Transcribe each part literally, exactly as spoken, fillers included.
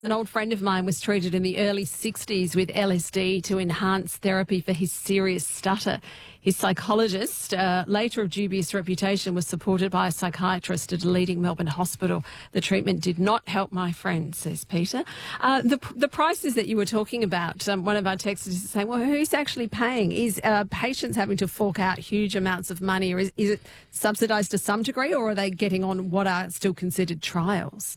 An old friend of mine was treated in the early sixties with L S D to enhance therapy for his serious stutter. His psychologist, uh, later of dubious reputation, was supported by a psychiatrist at a leading Melbourne hospital. The treatment did not help my friend, says Peter. Uh, the the prices that you were talking about, um, one of our texters is saying, well, who's actually paying? Is uh, patients having to fork out huge amounts of money, or is, is it subsidised to some degree, or are they getting on what are still considered trials?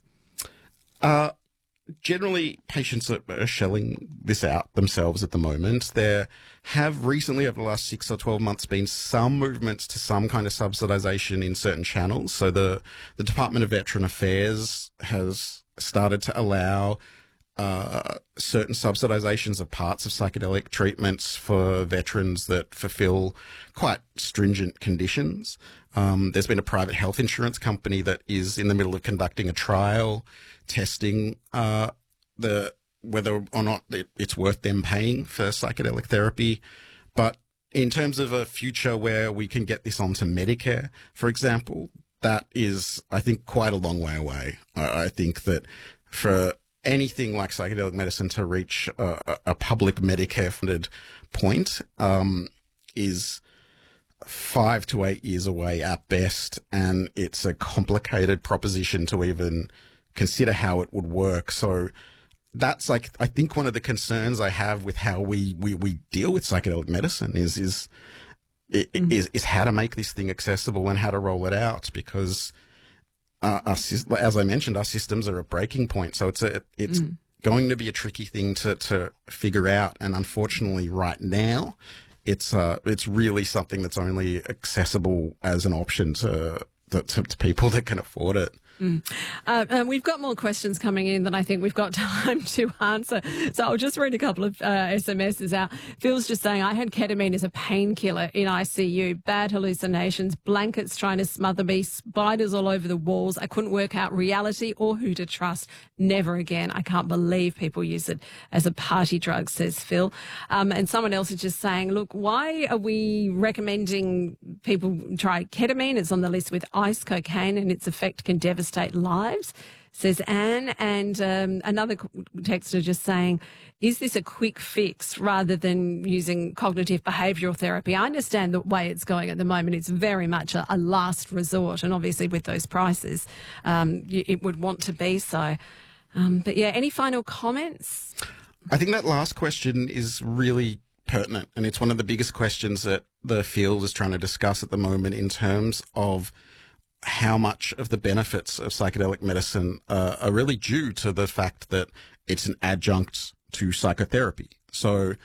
Uh Generally, patients are shelling this out themselves at the moment. There have recently, over the last six or twelve months, been some movements to some kind of subsidisation in certain channels. So the, the Department of Veteran Affairs has started to allow uh, certain subsidisations of parts of psychedelic treatments for veterans that fulfil quite stringent conditions. Um, there's been a private health insurance company that is in the middle of conducting a trial testing uh, the whether or not it, it's worth them paying for psychedelic therapy. But in terms of a future where we can get this onto Medicare, for example, that is, I think, quite a long way away. I, I think that for anything like psychedelic medicine to reach a, a public Medicare-funded point um, is five to eight years away at best, and it's a complicated proposition to even consider how it would work. So that's like, I think one of the concerns I have with how we, we, we deal with psychedelic medicine is, is, mm. is, is how to make this thing accessible and how to roll it out, because uh, our, as I mentioned, our systems are at breaking point. So it's a, it's mm. going to be a tricky thing to, to figure out. And unfortunately right now, it's, uh, it's really something that's only accessible as an option to, to, to people that can afford it. Mm. Uh, and we've got more questions coming in than I think we've got time to answer. So I'll just read a couple of uh, S M Ses out. Phil's just saying, I had ketamine as a painkiller in I C U, bad hallucinations, blankets trying to smother me, spiders all over the walls. I couldn't work out reality or who to trust. Never again. I can't believe people use it as a party drug, says Phil. Um, and someone else is just saying, look, why are we recommending people try ketamine? It's on the list with ice cocaine, and its effect can devastate lives, says Anne. And um, another texter just saying, is this a quick fix rather than using cognitive behavioural therapy? I understand the way it's going at the moment. It's very much a, a last resort, and obviously with those prices, um, it would want to be so. Um, but yeah, any final comments? I think that last question is really pertinent, and it's one of the biggest questions that the field is trying to discuss at the moment in terms of how much of the benefits of psychedelic medicine uh, are really due to the fact that it's an adjunct to psychotherapy. So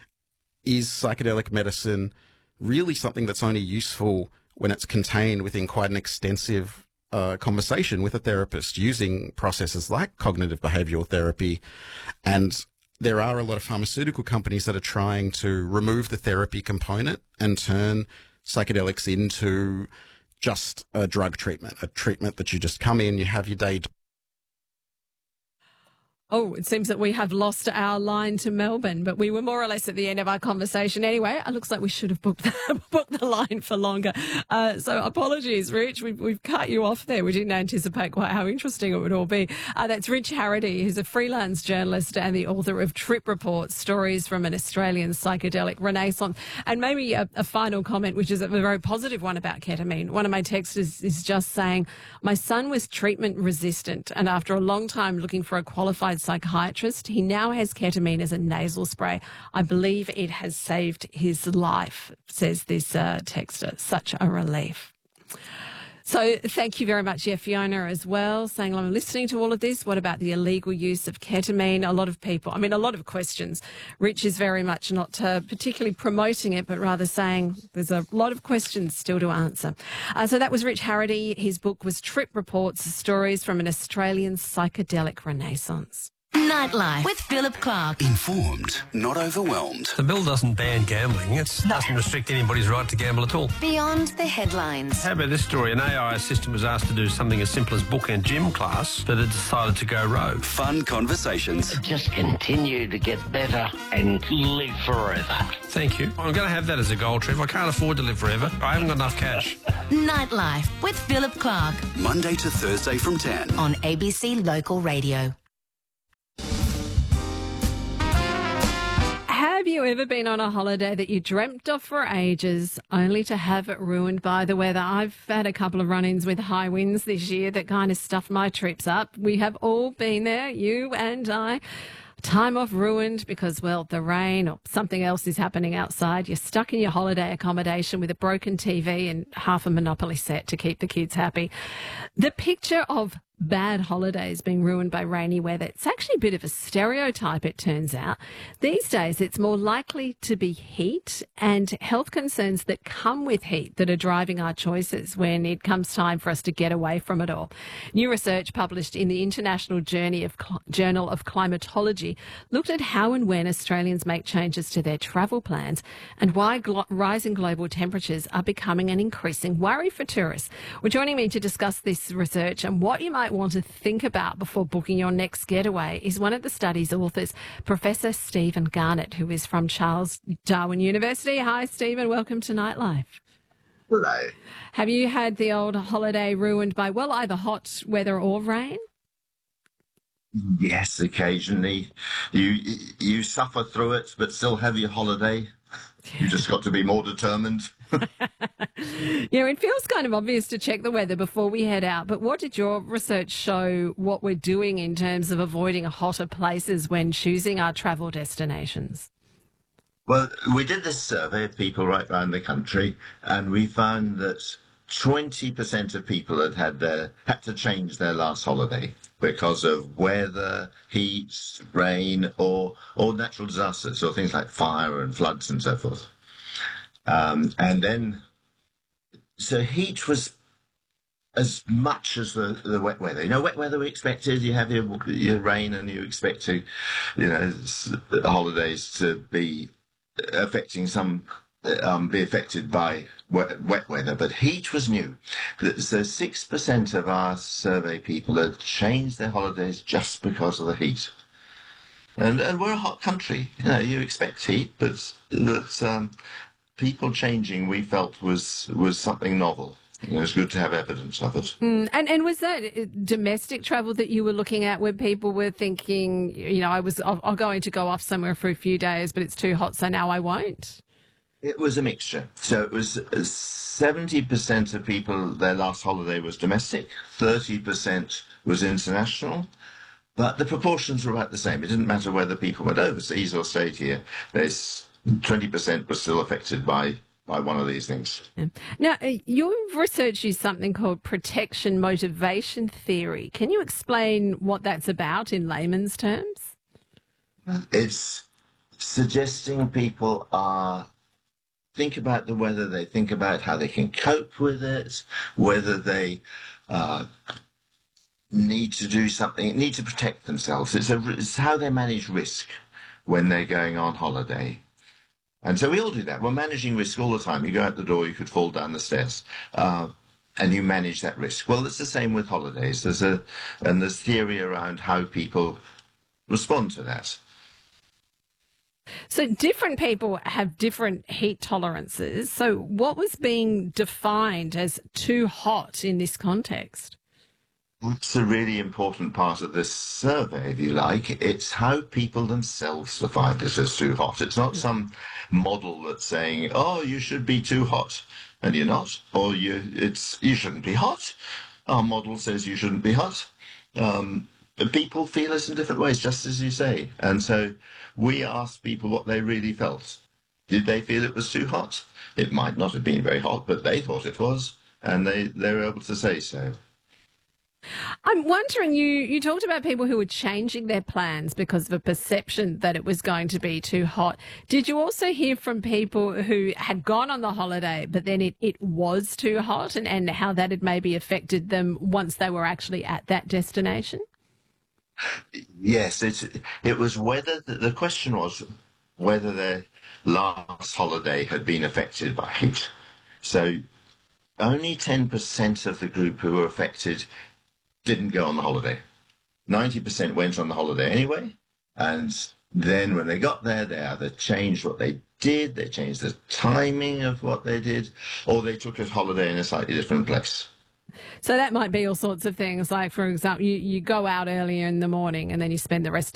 is psychedelic medicine really something that's only useful when it's contained within quite an extensive uh, conversation with a therapist using processes like cognitive behavioral therapy? And there are a lot of pharmaceutical companies that are trying to remove the therapy component and turn psychedelics into just a drug treatment, a treatment that you just come in, you have your day. Oh, it seems that we have lost our line to Melbourne, but we were more or less at the end of our conversation anyway. It looks like we should have booked the, booked the line for longer. Uh, so apologies, Rich. We've, we've cut you off there. We didn't anticipate quite how interesting it would all be. Uh, that's Rich Harity, who's a freelance journalist and the author of Trip Report, Stories from an Australian Psychedelic Renaissance. And maybe a, a final comment, which is a very positive one about ketamine. One of my texters is just saying, my son was treatment resistant, and after a long time looking for a qualified psychiatrist, he now has ketamine as a nasal spray. I believe it has saved his life, says this uh, texter. Such a relief. So thank you very much, yeah, Fiona, as well, saying, I'm listening to all of this. What about the illegal use of ketamine? A lot of people, I mean, a lot of questions. Rich is very much not uh, particularly promoting it, but rather saying there's a lot of questions still to answer. Uh, so that was Rich Harity. His book was Trip Reports, Stories from an Australian Psychedelic Renaissance. Nightlife with Philip Clark. Informed, not overwhelmed. The bill doesn't ban gambling. It doesn't restrict anybody's right to gamble at all. Beyond the headlines. How about this story? An A I assistant was asked to do something as simple as book and gym class, but it decided to go rogue. Fun conversations. Just continue to get better and live forever. Thank you. I'm going to have that as a goal, Trev. I can't afford to live forever. I haven't got enough cash. Nightlife with Philip Clark. Monday to Thursday from ten. On A B C Local Radio. you ever been on a holiday that you dreamt of for ages only to have it ruined by the weather? I've had a couple of run-ins with high winds this year that kind of stuffed my trips up. We have all been there, you and I. Time off ruined because, well, the rain or something else is happening outside. You're stuck in your holiday accommodation with a broken T V and half a Monopoly set to keep the kids happy. The picture of bad holidays being ruined by rainy weather, it's actually a bit of a stereotype, it turns out. These days, it's more likely to be heat and health concerns that come with heat that are driving our choices when it comes time for us to get away from it all. New research published in the International Journey of Cl- Journal of Climatology looked at how and when Australians make changes to their travel plans and why glo- rising global temperatures are becoming an increasing worry for tourists. Well, joining me to discuss this research and what you might want to think about before booking your next getaway is one of the study's authors, Professor Stephen Garnett, who is from Charles Darwin University. Hi, Stephen. Welcome to Nightlife. Hello. Have you had the old holiday ruined by, well, either hot weather or rain? Yes, occasionally. You you suffer through it, but still have your holiday. You just got to be more determined. Yeah, it feels kind of obvious to check the weather before we head out, but what did your research show what we're doing in terms of avoiding hotter places when choosing our travel destinations? Well, we did this survey of people right around the country, and we found that twenty percent of people had had their had to change their last holiday because of weather, heat, rain, or or natural disasters, or things like fire and floods and so forth. Um, and then, so heat was as much as the, the wet weather. You know, wet weather we expected. You have your your rain, and you expect to, you know, the holidays to be affecting some. Um, be affected by wet, wet weather, but heat was new. So six percent of our survey people had changed their holidays just because of the heat. And and we're a hot country. You know, you expect heat, but but um, people changing, we felt was was something novel. It was good to have evidence of it. Mm, and and was that domestic travel that you were looking at, where people were thinking, you know, I was I'm, I'm going to go off somewhere for a few days, but it's too hot, so now I won't? It was a mixture. So it was seventy percent of people, their last holiday was domestic, thirty percent was international, but the proportions were about the same. It didn't matter whether people went overseas or stayed here. There's twenty percent was still affected by, by one of these things. Yeah. Now, uh, your research is something called protection motivation theory. Can you explain what that's about in layman's terms? It's suggesting people are think about the weather, they think about how they can cope with it, whether they uh, need to do something, need to protect themselves. It's, a, it's how they manage risk when they're going on holiday. And so we all do that. We're managing risk all the time. You go out the door, you could fall down the stairs, uh, and you manage that risk. Well, it's the same with holidays. There's a, and there's theory around how people respond to that. So different people have different heat tolerances. So what was being defined as too hot in this context? It's a really important part of this survey, if you like. It's how people themselves define it as too hot. It's not some model that's saying, oh, you should be too hot, and you're not. Or you, it's you shouldn't be hot. Our model says you shouldn't be hot. Um, but people feel it in different ways, just as you say. And so we asked people what they really felt. Did they feel it was too hot? It might not have been very hot, but they thought it was, and they, they were able to say so. I'm wondering, you, you talked about people who were changing their plans because of a perception that it was going to be too hot. Did you also hear from people who had gone on the holiday, but then it, it was too hot, and, and how that had maybe affected them once they were actually at that destination? Yes, it's, it was whether, the, the question was whether their last holiday had been affected by heat. So only ten percent of the group who were affected didn't go on the holiday. ninety percent went on the holiday anyway, and then when they got there, they either changed what they did, they changed the timing of what they did, or they took a holiday in a slightly different place. So that might be all sorts of things, like, for example, you, you go out earlier in the morning and then you spend the rest